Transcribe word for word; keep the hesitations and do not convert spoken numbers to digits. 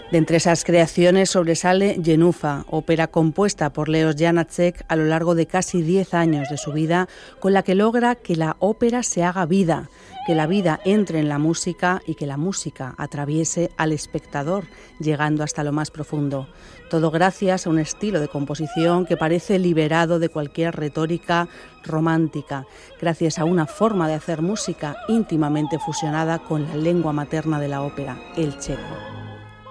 De entre esas creaciones sobresale Jenufa, ópera compuesta por Leos Janáček a lo largo de casi diez años de su vida, con la que logra que la ópera se haga vida, que la vida entre en la música y que la música atraviese al espectador, llegando hasta lo más profundo. Todo gracias a un estilo de composición que parece liberado de cualquier retórica romántica, gracias a una forma de hacer música íntimamente fusionada con la lengua materna de la ópera, el checo.